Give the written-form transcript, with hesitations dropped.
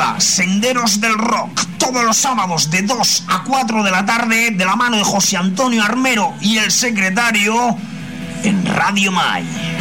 Iguala, Senderos del Rock, todos los sábados de 2 a 4 de la tarde, de la mano de José Antonio Armero y el secretario, en Radio Mai.